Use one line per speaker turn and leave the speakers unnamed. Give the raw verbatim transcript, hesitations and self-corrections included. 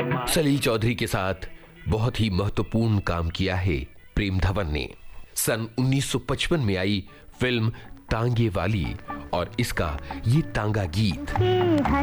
सलील चौधरी के साथ बहुत ही महत्वपूर्ण काम किया है प्रेम धवन ने। सन उन्नीस सौ पचपन में आई फिल्म तांगे वाली और इसका ये तांगा गीत